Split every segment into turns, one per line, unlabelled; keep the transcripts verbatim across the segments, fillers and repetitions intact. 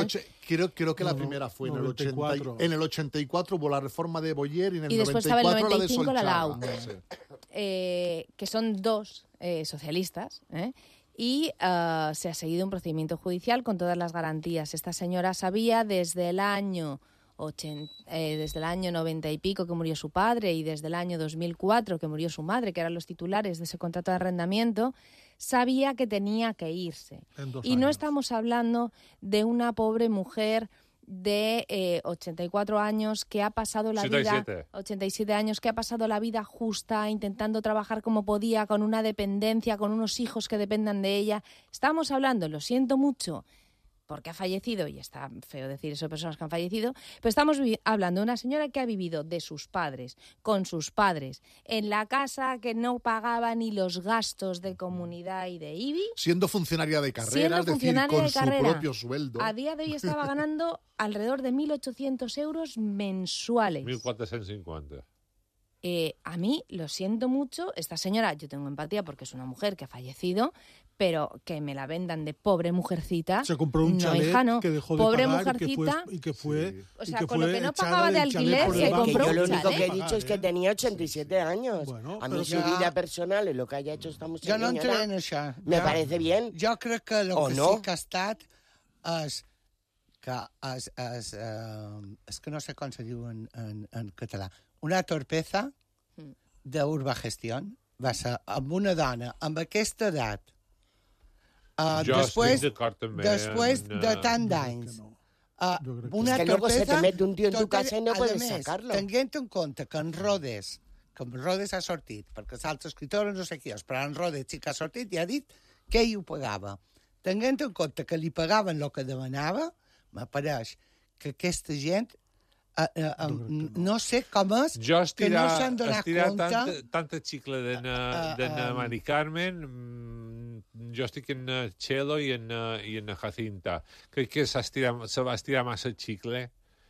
ocho, creo, creo que no, la primera fue en el, ochenta, en el ochenta y cuatro hubo la reforma de Boyer y en el
y después
noventa y cuatro
estaba el noventa y cinco
la de
la
Solchaga.
Lau,
Sí.
eh, que son dos eh, socialistas, ¿eh? Y uh, se ha seguido un procedimiento judicial con todas las garantías. Esta señora sabía desde el año ochenta, eh, desde el año noventa y pico que murió su padre y desde el año dos mil cuatro que murió su madre, que eran los titulares de ese contrato de arrendamiento, sabía que tenía que irse. Y
años.
No estamos hablando de una pobre mujer de eh, ochenta y cuatro años que ha pasado la
ochenta y siete.
vida ochenta y siete años que ha pasado la vida justa intentando trabajar como podía, con una dependencia, con unos hijos que dependan de ella. Estamos hablando, lo siento mucho, porque ha fallecido, y está feo decir eso de personas que han fallecido, pero estamos hablando de una señora que ha vivido de sus padres, con sus padres, en la casa que no pagaba ni los gastos de comunidad y de I B I.
Siendo funcionaria de carrera,
Siendo
es decir,
funcionaria
con
de
su
carrera.
propio sueldo.
A día de hoy estaba ganando alrededor de mil ochocientos euros mensuales.
mil cuatrocientos cincuenta.
Eh, a mí, lo siento mucho, esta señora, yo tengo empatía porque es una mujer que ha fallecido, pero que me la vendan de pobre mujercita.
Se compró un
no,
chalet
hija, no.
que dejó de
pobre
pagar
mujercita.
y que fue,
Sí.
O
y
sea,
que
con
fue
lo que no
echada
pagaba de
del chalet
alquiler,
por
se
debajo.
compró
yo
un
lo único
chalet.
que he dicho es que tenía ochenta y siete años.
Bueno,
a
pero
mí su
ya-
vida personal y lo que haya hecho esta mujer,
Jo no entraré en això.
me
Jo-
parece bien.
Jo crec que el
O
que
no?
sí que ha estat és que és, és, eh, és que no sé com se diu en, en, en català. Una torpeza d'Urbagestión va ser amb una dona amb aquesta edat, uh,
Jo
després,
estic d'acord també
després
en,
de
eh,
tant
Jo crec
d'anys.
que no.
Uh,
Jo crec que
una
Es que luego se te
torpeza,
mete un tío en tu
tota-
casa y no
a
puedes
més,
sacarlo.
Tenint en compte que en Rodes, que en Rodes ha sortit, perquè l'altre escriptor no sé qui és, però en Rodes sí que ha sortit i ha dit que ell ho pagava. Tenint en compte que li pagaven el que demanava, m'apareix que aquesta gent eh, eh, eh, no sé com és
Jo
que no
estirar,
s'han donat
estirar
compte.
tanta, tanta xicle de na,
Ah,
de na
ah,
Mari Carmen, mm, jo estic en eh, Chelo i en, eh, i en Jacinta. Crec que s'estira, se va estirar massa el xicle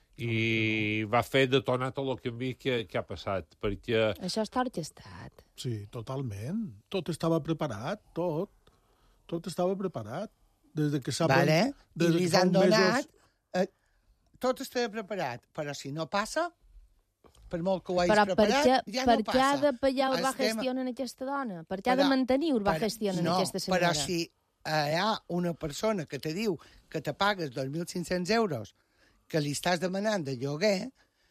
i va fer detonar tot el canvi que, que ha passat, perquè
Això està orquestat.
Sí, totalment. Tot estava preparat, tot. Tot estava preparat. Des de que saben...
Vale? I
des de
li
que fa
han
uns
donat...
mesos-
Eh, tot estava preparat, però si no passa, per molt que ho hagis
Però per
preparat,
què,
ja
per
no
què
passa.
ha de pagar
Estem-
Urbagestión en aquesta dona? Per què ha de
Però-
mantenir
per-
Urbagestión en
no,
aquesta senyora?
però si eh, hi ha una persona que te diu que te pagues dos mil cinc-cents euros que li estàs demanant de lloguer,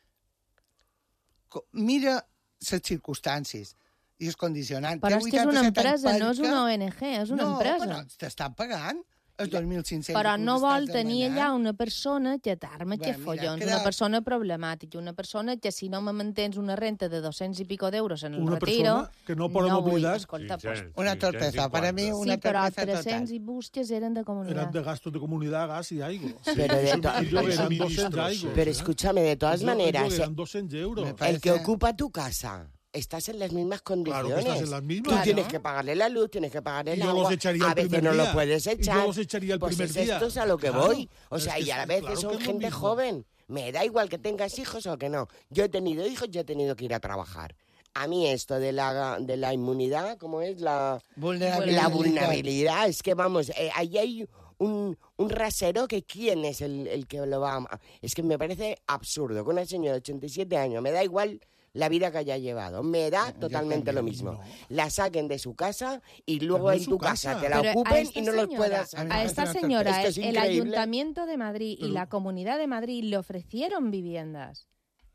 co- mira les circumstàncies i els condicionants.
Però
Té
és que és una
vuitanta-set anys
empresa, no és
perquè-
una O N G, és una
no,
empresa.
però t'estan pagant els dos mil cinc-cents.
Però
que
no
us
vol
estàs
tenir
demanant.
allà una persona que t'arma, que
Bé, mira,
follons,
crec-
una persona problemàtica, una persona que si no me mantens una renta de doscientos y pico d'euros en el
Una
retiro...
persona que no podem
no vull,
oblidar-
escolta, pues,
Sí,
Una
sí,
torpeza,
cent
para mí
cinquanta.
una
sí, però
torpeza
tres-cents
total.
i busques eren de
Eran
comunitat.
de gastos de comunidad, gas y algo.
Pero de to-
Y yo
pero
eran
ministros,
doscientos
sí.
algo.
Pero
¿eh?
escúchame, de todas
Yo-
maneras,
yo
eh,
eran doscientos euros.
Me
el
parece-
que ocupa tu casa, estás en las mismas condiciones.
Claro que estás en las
Tú
mismas.
tienes
Claro.
que pagarle la luz, tienes que pagarle el
Y yo
agua.
los echaría
a
el
veces
primer
no
día.
lo puedes
Y yo
echar.
los echaría el
pues
primer
es
día.
esto es a lo que
Claro.
voy. O
Es
sea,
que
y a
sí,
veces
claro
son
que es lo
gente
mismo.
joven. Me da igual que tengas hijos o que no. Yo he tenido hijos, yo he tenido que ir a trabajar. A mí esto de la, de la inmunidad, ¿cómo es? La,
Vulnerabilidad.
la vulnerabilidad. Es que, vamos, eh, ahí hay un, un rasero que quién es el, el que lo va a... Es que me parece absurdo que una señora de ochenta y siete años, me da igual la vida que haya llevado, me da totalmente lo mismo.
no.
La saquen de su casa y luego
Pero no
en
es
tu
su
casa,
casa.
te la
Pero a
ocupen
esta
y no los
señora-
puedas...
A mí me
A
parece
esta
una
señora,
Esto es
el, el
increíble.
Ayuntamiento de Madrid y la Comunidad de Madrid le ofrecieron viviendas.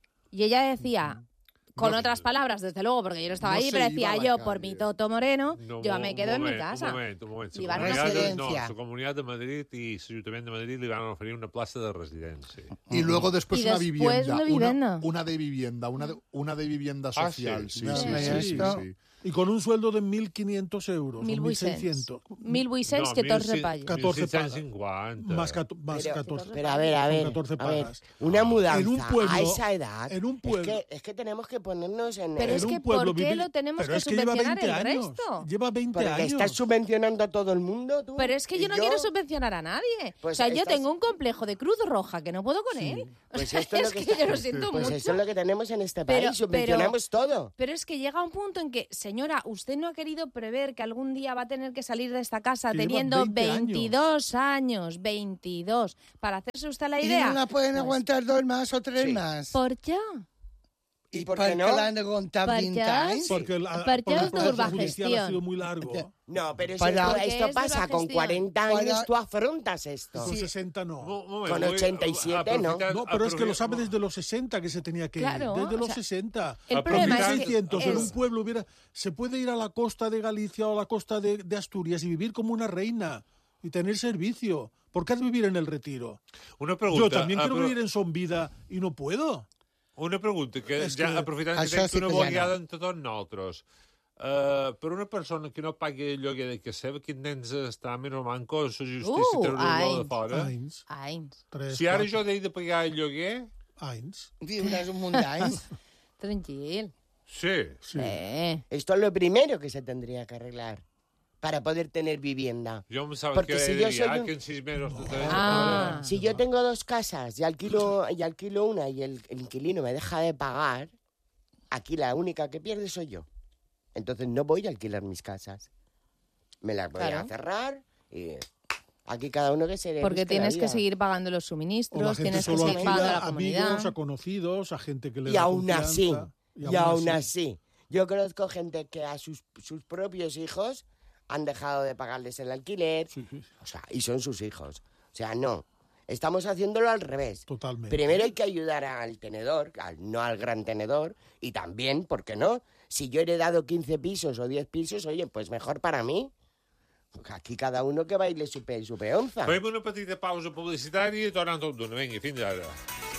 Y ella decía, con
No,
otras palabras, desde luego, porque yo no estaba
no
ahí,
se
pero
iba
decía
a la
yo,
calle.
por mi Toto Moreno,
No,
yo
un
me quedo en mi
moment,
casa.
Un moment, un moment.
Li
La
van
comunitat de, no,
Residència.
la Comunitat de Madrid i l'Ajuntament de Madrid li van oferir una plaça de residència.
Y luego después
Y
una
después
vivienda.
una vivienda.
Una, una de vivienda, una de, una de vivienda
Ah,
social.
sí.
sí,
No,
sí,
me
sí, sí,
esto-
sí.
Y con un sueldo de mil quinientos euros.
Mil
o
vuit-cents.
mil seiscientos.
Mil vuit-cents, catorze pagues.
catorze
mil cinquanta.
Más, cato- más
Pero,
catorce.
pero a ver, a
Son
ver,
catorce
a ver,
pagas.
una mudanza
En un pueblo-
a esa edad,
en un pueblo-
es, que, es que tenemos que ponernos en...
Pero
en-
es
En
que,
un pueblo
¿por qué
vive-
lo tenemos
Pero
que
es que lleva
subvencionar
veinte
el
años.
resto?
Lleva veinte
Porque
años.
estás subvencionando a todo el mundo, tú.
Pero es que
Y
yo no quiero subvencionar a nadie.
Pues
o sea, yo
estás-
tengo un complejo de Cruz Roja que no puedo con él. O
Pues
sea,
esto es lo
es
que
que
está-
yo lo siento
Pues
mucho.
eso es lo que tenemos en este
Pero-
país, subvencionamos todo.
Pero es que llega un punto en que, señora, usted no ha querido prever que algún día va a tener que salir de esta casa
Que
teniendo
lleva veinte
veintidós años, veintidós, para hacerse usted la
¿Y
idea.
no la pueden
Pues,
aguantar dos más o tres
Sí.
más?
¿Por qué?
¿Y por
per
qué no?
què l'han d'aguantar
Per
vint
què?
anys?
Porque el,
Per
porque
qué
el
es
proceso
turba
judicial ha
gestión?
sido muy largo.
No, pero si
Para-
esto,
Porque
esto
es
pasa,
dura
con
gestión.
cuarenta años
Para-
tú afrontas esto.
Con sesenta no.
Un moment,
Con
vull
ochenta y siete, ¿no?
aprofitar-
No, pero es que lo
aprofitar-
sabe desde los sesenta que se tenía que
Claro,
ir. Desde
o
los
sea,
sesenta.
el
En
problema es que
mil seiscientos en
es-
un pueblo hubiera... Se puede ir a la costa de Galicia o a la costa de, de Asturias y vivir como una reina y tener servicio. ¿Por qué has de vivir en el Retiro?
Una pregunta.
Yo también quiero
apro-
vivir en Son Vida y no puedo.
Una pregunta, que
És
ja
que
aprofitant que
això
tens
sí
una
que ja
boiada
no.
entre tots nosaltres, uh, per una persona que no pagui el lloguer de casa seva, quin temps està més o manco a la justícia
Uh,
treure-lo de
anys.
fora?
Anys,
Anys,
tres,
Si ara
quatre,
jo he de pagar el lloguer,
anys.
Viuràs un munt d'anys.
tranquil.
sí.
Sí.
Eh.
Esto es lo primero que se tendría que arreglar para poder tener vivienda.
Jo em pensava
Porque
que
si
era
yo soy
ja
un-
que en sis mesos... te tenies
Ah.
que
Si yo tengo dos casas y alquilo, y alquilo una y el, el inquilino me deja de pagar, aquí la única que pierde soy yo. Entonces no voy a alquilar mis casas. Me las voy
Claro.
a cerrar y aquí cada uno que se le
Porque
busque la
tienes que
vida.
seguir pagando los
O la
suministros,
gente
tienes que
solo
seguir pagando a la
alquila a amigos, a
comunidad.
conocidos, a gente que le
Y
da
aún así,
confianza,
y aún así, yo conozco gente que a sus, sus propios hijos han dejado de pagarles el alquiler,
Sí, sí,
o sea, y son sus hijos. O sea, no, estamos haciéndolo al revés.
totalmente.
Primero hay que ayudar al tenedor, al, no al gran tenedor, y también, ¿por qué no? Si yo he heredado quince pisos o diez pisos, oye, pues mejor para mí. Aquí cada uno que baile su, pe, su peonza.
Fem una petita pausa publicitària i tornem tot d'una. Vinga, fins ara.